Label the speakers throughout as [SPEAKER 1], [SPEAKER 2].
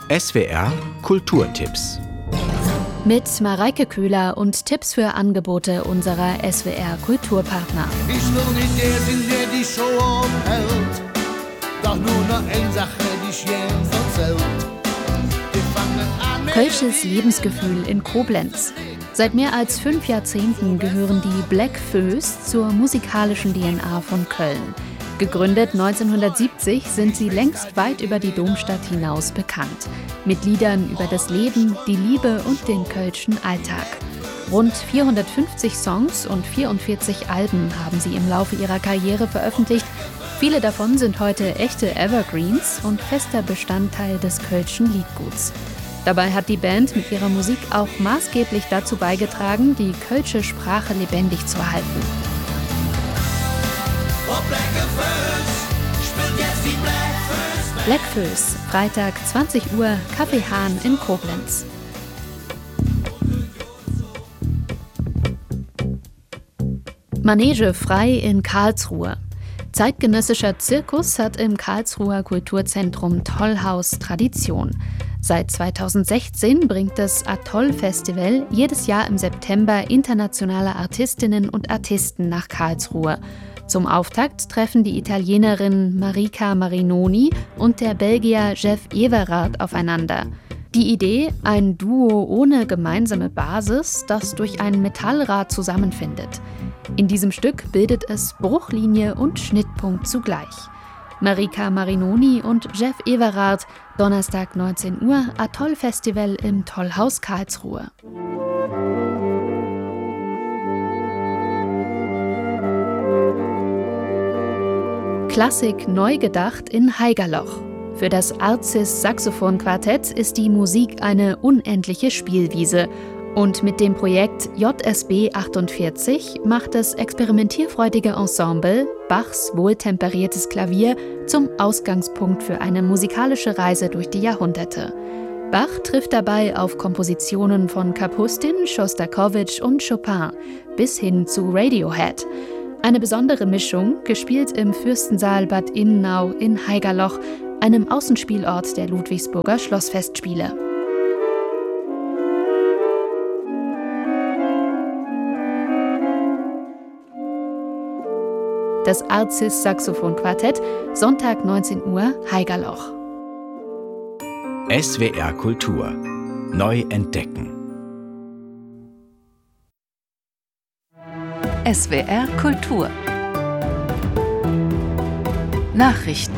[SPEAKER 1] SWR Kulturtipps.
[SPEAKER 2] Mit Mareike Köhler und Tipps für Angebote unserer SWR Kulturpartner.
[SPEAKER 3] Ich will nicht der sein, der die Show aufhält, doch nur noch eine Sache, die ich jedem erzählt.
[SPEAKER 2] Kölsches Lebensgefühl in Koblenz. Seit mehr als 5 Jahrzehnten gehören die Black Föß zur musikalischen DNA von Köln. Gegründet 1970 sind sie längst weit über die Domstadt hinaus bekannt. Mit Liedern über das Leben, die Liebe und den kölschen Alltag. Rund 450 Songs und 44 Alben haben sie im Laufe ihrer Karriere veröffentlicht. Viele davon sind heute echte Evergreens und fester Bestandteil des kölschen Liedguts. Dabei hat die Band mit ihrer Musik auch maßgeblich dazu beigetragen, die kölsche Sprache lebendig zu erhalten. Black Föß, Freitag 20 Uhr, Café Hahn in Koblenz. Manege frei in Karlsruhe. Zeitgenössischer Zirkus hat im Karlsruher Kulturzentrum Tollhaus Tradition. Seit 2016 bringt das Atoll-Festival jedes Jahr im September internationale Artistinnen und Artisten nach Karlsruhe. Zum Auftakt treffen die Italienerin Marica Marinoni und der Belgier Jeff Everard aufeinander. Die Idee, ein Duo ohne gemeinsame Basis, das durch ein Metallrad zusammenfindet. In diesem Stück bildet es Bruchlinie und Schnittpunkt zugleich. Marica Marinoni und Jeff Everard, Donnerstag 19 Uhr, Atoll-Festival im Tollhaus Karlsruhe. Klassik neu gedacht in Haigerloch. Für das Arzis Saxophon-Quartett ist die Musik eine unendliche Spielwiese. Und mit dem Projekt JSB 48 macht das experimentierfreudige Ensemble Bachs wohltemperiertes Klavier zum Ausgangspunkt für eine musikalische Reise durch die Jahrhunderte. Bach trifft dabei auf Kompositionen von Kapustin, Schostakowitsch und Chopin bis hin zu Radiohead. Eine besondere Mischung, gespielt im Fürstensaal Bad Imnau in Haigerloch, einem Außenspielort der Ludwigsburger Schlossfestspiele. Das Arzis Saxophon-Quartett, Sonntag 19 Uhr, Haigerloch.
[SPEAKER 1] SWR Kultur. Neu entdecken.
[SPEAKER 4] SWR Kultur. Nachrichten.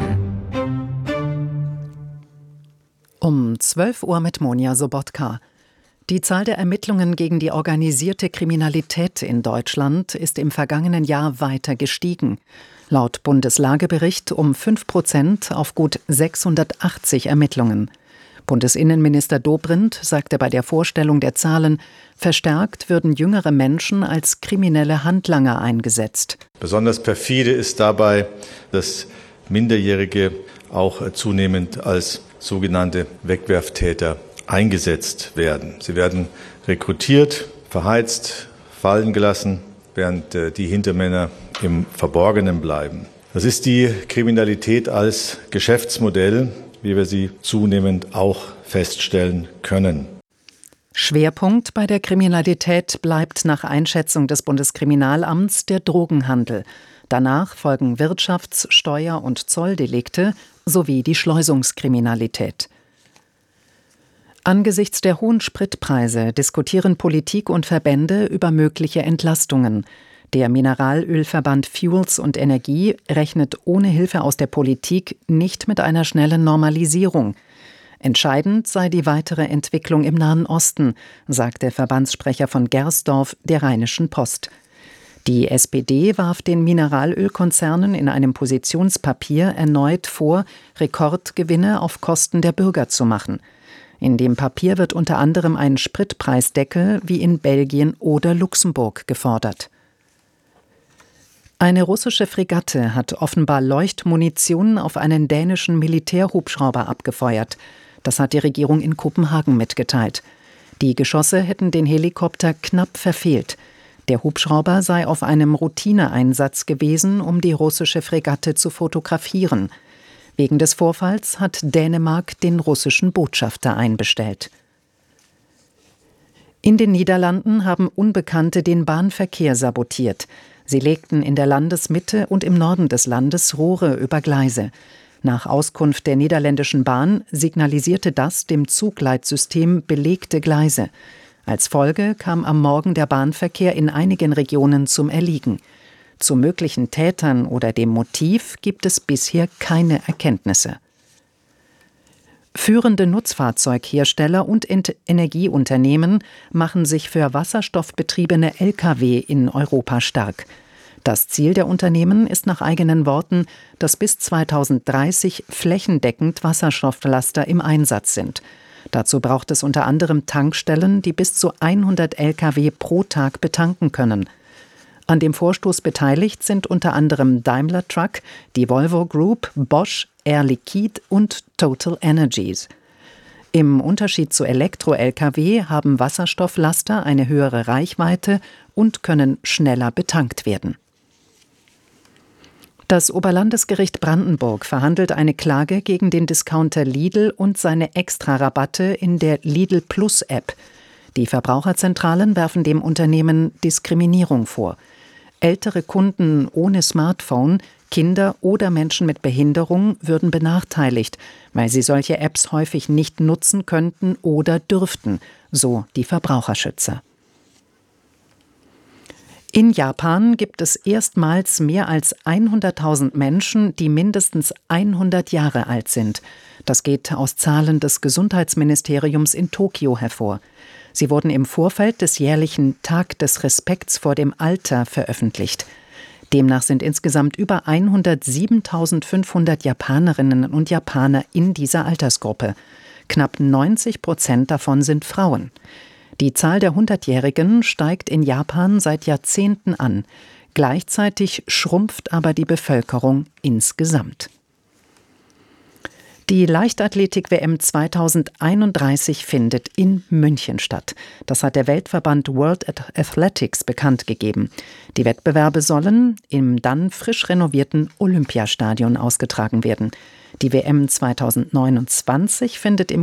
[SPEAKER 5] Um 12 Uhr mit Monja Sobotka. Die Zahl der Ermittlungen gegen die organisierte Kriminalität in Deutschland ist im vergangenen Jahr weiter gestiegen. Laut Bundeslagebericht um 5% auf gut 680 Ermittlungen. Bundesinnenminister Dobrindt sagte bei der Vorstellung der Zahlen, verstärkt würden jüngere Menschen als kriminelle Handlanger eingesetzt.
[SPEAKER 6] Besonders perfide ist dabei, dass Minderjährige auch zunehmend als sogenannte Wegwerftäter eingesetzt werden. Sie werden rekrutiert, verheizt, fallen gelassen, während die Hintermänner im Verborgenen bleiben. Das ist die Kriminalität als Geschäftsmodell, wie wir sie zunehmend auch feststellen können.
[SPEAKER 5] Schwerpunkt bei der Kriminalität bleibt nach Einschätzung des Bundeskriminalamts der Drogenhandel. Danach folgen Wirtschafts-, Steuer- und Zolldelikte sowie die Schleusungskriminalität. Angesichts der hohen Spritpreise diskutieren Politik und Verbände über mögliche Entlastungen. Der Mineralölverband Fuels und Energie rechnet ohne Hilfe aus der Politik nicht mit einer schnellen Normalisierung. Entscheidend sei die weitere Entwicklung im Nahen Osten, sagt der Verbandssprecher von Gersdorf der Rheinischen Post. Die SPD warf den Mineralölkonzernen in einem Positionspapier erneut vor, Rekordgewinne auf Kosten der Bürger zu machen. In dem Papier wird unter anderem ein Spritpreisdeckel wie in Belgien oder Luxemburg gefordert. Eine russische Fregatte hat offenbar Leuchtmunition auf einen dänischen Militärhubschrauber abgefeuert. Das hat die Regierung in Kopenhagen mitgeteilt. Die Geschosse hätten den Helikopter knapp verfehlt. Der Hubschrauber sei auf einem Routineeinsatz gewesen, um die russische Fregatte zu fotografieren. Wegen des Vorfalls hat Dänemark den russischen Botschafter einbestellt. In den Niederlanden haben Unbekannte den Bahnverkehr sabotiert. Sie legten in der Landesmitte und im Norden des Landes Rohre über Gleise. Nach Auskunft der niederländischen Bahn signalisierte das dem Zugleitsystem belegte Gleise. Als Folge kam am Morgen der Bahnverkehr in einigen Regionen zum Erliegen. Zu möglichen Tätern oder dem Motiv gibt es bisher keine Erkenntnisse. Führende Nutzfahrzeughersteller und Energieunternehmen machen sich für wasserstoffbetriebene Lkw in Europa stark. Das Ziel der Unternehmen ist nach eigenen Worten, dass bis 2030 flächendeckend Wasserstofflaster im Einsatz sind. Dazu braucht es unter anderem Tankstellen, die bis zu 100 Lkw pro Tag betanken können. An dem Vorstoß beteiligt sind unter anderem Daimler Truck, die Volvo Group, Bosch, Air Liquide und Total Energies. Im Unterschied zu Elektro-Lkw haben Wasserstofflaster eine höhere Reichweite und können schneller betankt werden. Das Oberlandesgericht Brandenburg verhandelt eine Klage gegen den Discounter Lidl und seine Extrarabatte in der Lidl Plus App. Die Verbraucherzentralen werfen dem Unternehmen Diskriminierung vor. Ältere Kunden ohne Smartphone, Kinder oder Menschen mit Behinderung würden benachteiligt, weil sie solche Apps häufig nicht nutzen könnten oder dürften, so die Verbraucherschützer. In Japan gibt es erstmals mehr als 100.000 Menschen, die mindestens 100 Jahre alt sind. Das geht aus Zahlen des Gesundheitsministeriums in Tokio hervor. Sie wurden im Vorfeld des jährlichen Tag des Respekts vor dem Alter veröffentlicht. Demnach sind insgesamt über 107.500 Japanerinnen und Japaner in dieser Altersgruppe. Knapp 90% davon sind Frauen. Die Zahl der 100-Jährigen steigt in Japan seit Jahrzehnten an. Gleichzeitig schrumpft aber die Bevölkerung insgesamt. Die Leichtathletik-WM 2031 findet in München statt. Das hat der Weltverband World Athletics bekannt gegeben. Die Wettbewerbe sollen im dann frisch renovierten Olympiastadion ausgetragen werden. Die WM 2029 findet im